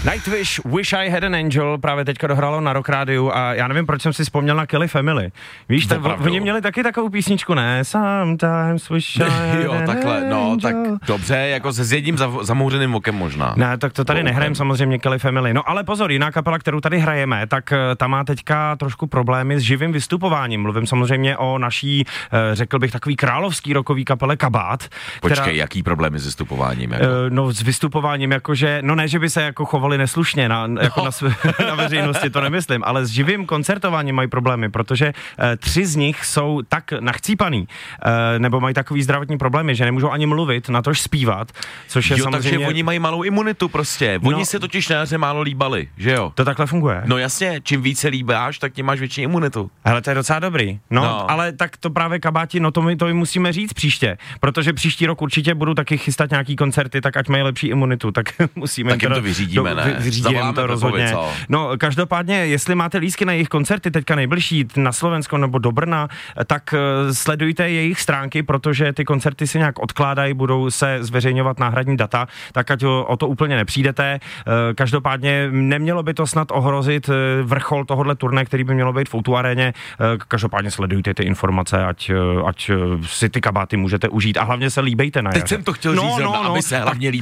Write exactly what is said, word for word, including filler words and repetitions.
Nightwish, Wish I Had an Angel právě teďka dohrálo na Rock Rádiu a já nevím, proč jsem si vzpomněl na Kelly Family. Víš, ta, oni měli taky takovou písničku, ne? Sometimes wish I had Jo, takhle, no, angel. tak dobře, jako se s jedním zamouřeným okem možná. Ne, tak to tady No, nehrajem okem. samozřejmě Kelly Family. No ale pozor, jiná kapela, kterou tady hrajeme, tak ta má teďka trošku problémy s živým vystupováním. Mluvím samozřejmě o naší, řekl bych, takový královský rockový kapele Kabát. Počkej, která, jaký problémy s vystupováním? Jako? No s vystupováním, jakože, no ne, že by se jako chovali neslušně na, jako no. na, sv- na veřejnosti, to nemyslím, ale s živým koncertováním mají problémy, protože e, tři z nich jsou tak nachcípaný, e, nebo mají takový zdravotní problémy, že nemůžou ani mluvit, natož zpívat, což je jo, samozřejmě... takže oni mají malou imunitu prostě, oni No. se totiž na jaře málo líbali, že jo? To takhle funguje. No jasně, čím více líbáš, tak tím máš větší imunitu. Hele, to je docela dobrý. No, No. ale tak to právě Kabáti, no to my, to my musíme říct příště, protože příští rok určitě budu taky chystat nějaký koncerty, tak ať mají lepší imunitu, tak musíme... Tak jim to vyřídíme, ne? Vyřídíme Zavoláme to rozhodně. Pepovi, co? No, každopádně, jestli máte lístky na jejich koncerty teďka nejbližší na Slovensko nebo do Brna, tak uh, sledujte jejich stránky, protože ty koncerty se nějak odkládají, budou se zveřejňovat náhradní data, tak ať o, o to úplně nepřijdete. Uh, každopádně nemělo by to snad ohrozit uh, vrchol tohohle turné, který by mělo být v Outu aréně. Uh, každopádně sledujte ty informace, ať, uh, ať uh, si ty Kabáty můžete užít a hlavně se líbejte na jaře. Teď jsem to chtěl no, říct, no, zrovna, no, aby se hlavně